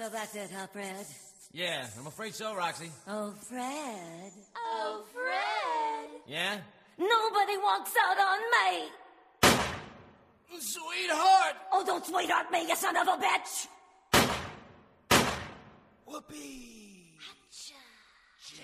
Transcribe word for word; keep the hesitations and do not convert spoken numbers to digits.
So that's it, huh, Fred? Yeah, I'm afraid so, Roxy. Oh, Fred. Oh, Fred. Yeah? Nobody walks out on me! Sweetheart! Oh, don't sweetheart me, you son of a bitch! Whoopee! Hatcha.